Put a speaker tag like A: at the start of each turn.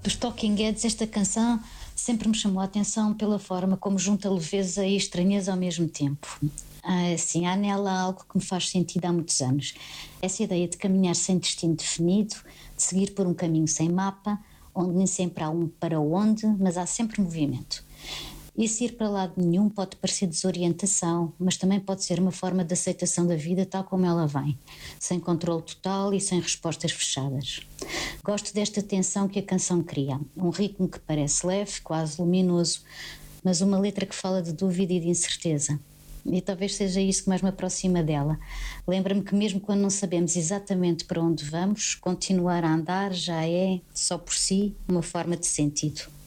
A: Dos Talking Heads, esta canção sempre me chamou a atenção pela forma como junta leveza e estranheza ao mesmo tempo. Assim, há nela algo que me faz sentido há muitos anos. Essa ideia de caminhar sem destino definido, de seguir por um caminho sem mapa, onde nem sempre há um para onde, mas há sempre movimento. E se ir para lado nenhum pode parecer desorientação, mas também pode ser uma forma de aceitação da vida tal como ela vem, sem controle total e sem respostas fechadas. Gosto desta tensão que a canção cria, um ritmo que parece leve, quase luminoso, mas uma letra que fala de dúvida e de incerteza. E talvez seja isso que mais me aproxima dela. Lembra-me que mesmo quando não sabemos exatamente para onde vamos, continuar a andar já é, só por si, uma forma de sentido.